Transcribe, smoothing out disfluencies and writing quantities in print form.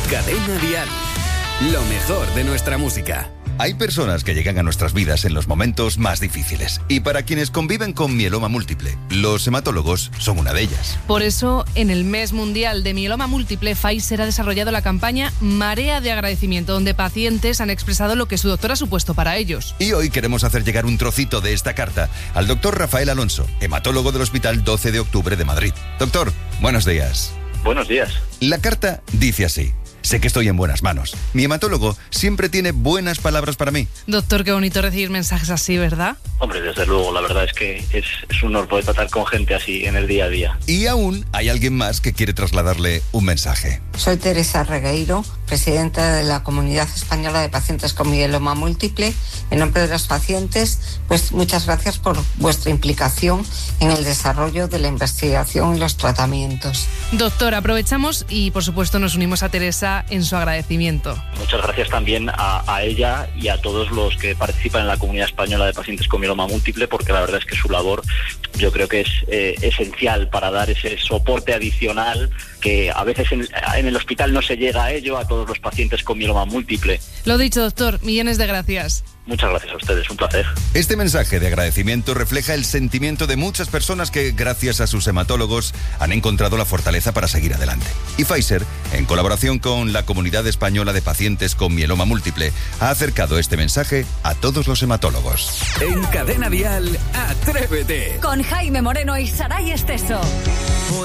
Cadena Dial. Lo mejor de nuestra música. Hay personas que llegan a nuestras vidas en los momentos más difíciles. Y para quienes conviven con mieloma múltiple, los hematólogos son una de ellas. Por eso, en el mes mundial de mieloma múltiple, Pfizer ha desarrollado la campaña Marea de Agradecimiento, donde pacientes han expresado lo que su doctor ha supuesto para ellos. Y hoy queremos hacer llegar un trocito de esta carta al doctor Rafael Alonso, hematólogo del Hospital 12 de Octubre de Madrid. Doctor, buenos días. Buenos días. La carta dice así. Sé que estoy en buenas manos. Mi hematólogo siempre tiene buenas palabras para mí. Doctor, qué bonito recibir mensajes así, ¿verdad? Hombre, desde luego, la verdad es que es un honor poder tratar con gente así en el día a día. Y aún hay alguien más que quiere trasladarle un mensaje. Soy Teresa Regueiro, presidenta de la Comunidad Española de Pacientes con Mieloma Múltiple. En nombre de los pacientes, pues muchas gracias por vuestra implicación en el desarrollo de la investigación y los tratamientos. Doctor, aprovechamos y por supuesto nos unimos a Teresa en su agradecimiento. Muchas gracias también a ella y a todos los que participan en la Comunidad Española de Pacientes con Mieloma Múltiple, porque la verdad es que su labor yo creo que es esencial para dar ese soporte adicional que a veces en el hospital no se llega a ello, a todos los pacientes con mieloma múltiple. Lo dicho, doctor, millones de gracias. Muchas gracias a ustedes, un placer. Este mensaje de agradecimiento refleja el sentimiento de muchas personas que, gracias a sus hematólogos, han encontrado la fortaleza para seguir adelante. Y Pfizer, en colaboración con la Comunidad Española de Pacientes con Mieloma Múltiple, ha acercado este mensaje a todos los hematólogos. En Cadena Dial, Atrévete. Con Jaime Moreno y Saray Esteso.